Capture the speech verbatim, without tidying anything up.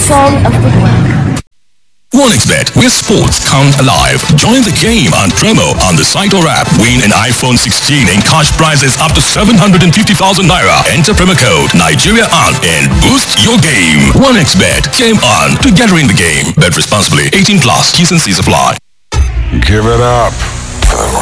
song of the world. OneXBet, where sports come alive. Join the game on promo on the site or app. Win an iPhone sixteen and cash prizes up to seven hundred fifty thousand naira. Enter promo code Nigeria on and boost your game. OneXBet, game on, together in the game. Bet responsibly. eighteen plus. T's and C's apply. Give it up for the